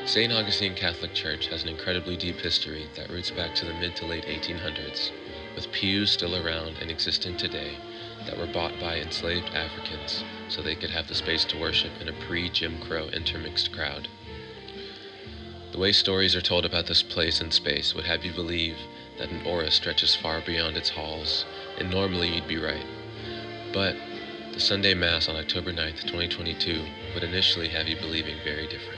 St. Augustine Catholic Church has an incredibly deep history that roots back to the mid to late 1800s, with pews still around and existent today that were bought by enslaved Africans so they could have the space to worship in a pre-Jim Crow intermixed crowd. The way stories are told about this place and space would have you believe that an aura stretches far beyond its halls, and normally you'd be right. But the Sunday Mass on October 9th, 2022 would initially have you believing very different.